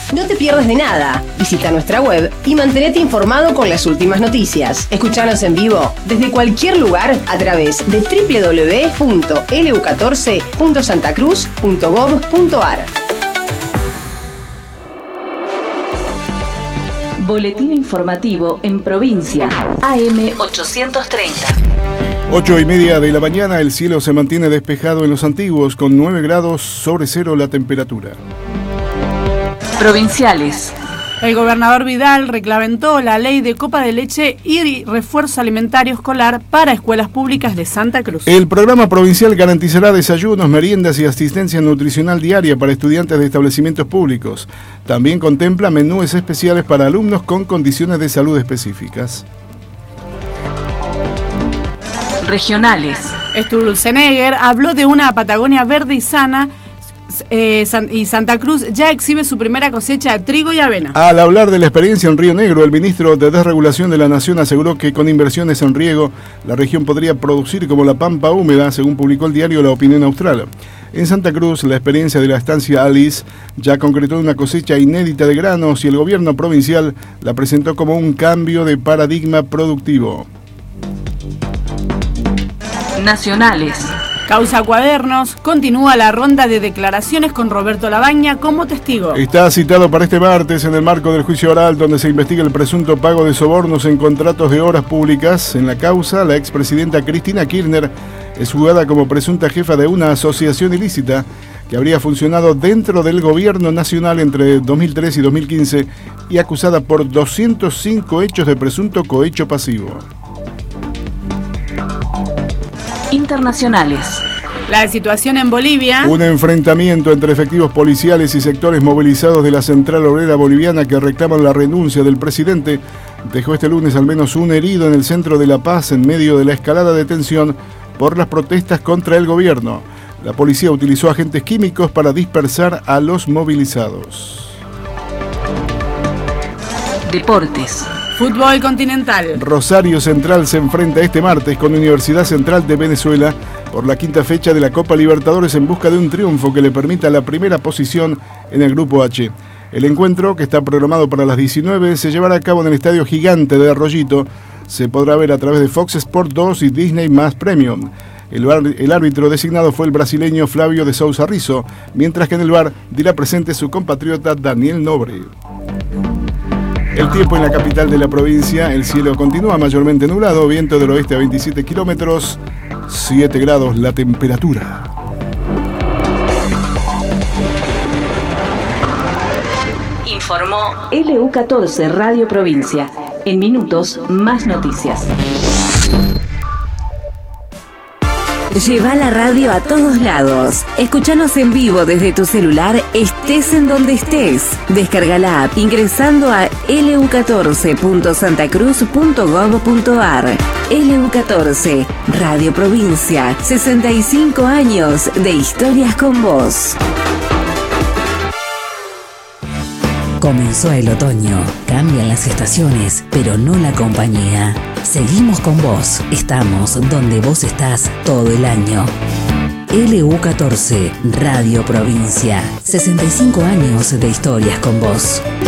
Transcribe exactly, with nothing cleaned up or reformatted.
No te pierdas de nada. Visita nuestra web y mantenete informado con las últimas noticias. Escuchanos en vivo desde cualquier lugar a través de doble u doble u doble u punto l u catorce punto santa cruz punto gov punto a r. Boletín informativo en provincia. A M ochocientos treinta. Ocho y media de la mañana, el cielo se mantiene despejado en Los Antiguos, con nueve grados sobre cero la temperatura. Provinciales. El gobernador Vidal reglamentó la ley de copa de leche y refuerzo alimentario escolar para escuelas públicas de Santa Cruz. El programa provincial garantizará desayunos, meriendas y asistencia nutricional diaria para estudiantes de establecimientos públicos. También contempla menúes especiales para alumnos con condiciones de salud específicas. Regionales. Sturzenegger habló de una Patagonia verde y sana. Eh, San, y Santa Cruz ya exhibe su primera cosecha de trigo y avena. Al hablar de la experiencia en Río Negro, el ministro de Desregulación de la Nación aseguró que con inversiones en riego, la región podría producir como la pampa húmeda, según publicó el diario La Opinión Austral. En Santa Cruz, la experiencia de la estancia Alice ya concretó una cosecha inédita de granos y el gobierno provincial la presentó como un cambio de paradigma productivo. Nacionales. Causa Cuadernos, continúa la ronda de declaraciones con Roberto Labaña como testigo. Está citado para este martes en el marco del juicio oral donde se investiga el presunto pago de sobornos en contratos de obras públicas. En la causa, la expresidenta Cristina Kirchner es juzgada como presunta jefa de una asociación ilícita que habría funcionado dentro del gobierno nacional entre dos mil tres y dos mil quince y acusada por doscientos cinco hechos de presunto cohecho pasivo. Internacionales. La situación en Bolivia. Un enfrentamiento entre efectivos policiales y sectores movilizados de la Central Obrera Boliviana que reclaman la renuncia del presidente dejó este lunes al menos un herido en el centro de La Paz en medio de la escalada de tensión por las protestas contra el gobierno. La policía utilizó agentes químicos para dispersar a los movilizados. Deportes. Fútbol continental. Rosario Central se enfrenta este martes con Universidad Central de Venezuela por la quinta fecha de la Copa Libertadores en busca de un triunfo que le permita la primera posición en el Grupo H. El encuentro, que está programado para las diecinueve, se llevará a cabo en el Estadio Gigante de Arroyito. Se podrá ver a través de Fox Sport dos y Disney más Premium. El, bar, el árbitro designado fue el brasileño Flavio de Souza Rizzo, mientras que en el V A R dirá presente su compatriota Daniel Nobre. El tiempo en la capital de la provincia, el cielo continúa mayormente nublado, viento del oeste a veintisiete kilómetros, siete grados la temperatura. Informó L U catorce Radio Provincia. En minutos, más noticias. Lleva la radio a todos lados. Escúchanos en vivo desde tu celular, estés en donde estés. Descarga la app ingresando a l u catorce punto santa cruz punto gov punto a r. L U catorce, Radio Provincia, sesenta y cinco años de historias con vos. Comenzó el otoño, cambian las estaciones, pero no la compañía. Seguimos con vos, estamos donde vos estás todo el año. L U catorce, Radio Provincia, sesenta y cinco años de historias con vos.